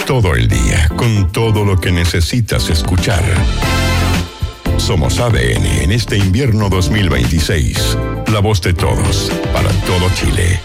todo el día, con todo lo que necesitas escuchar. Somos ADN en este invierno 2026. La voz de todos, para todo Chile.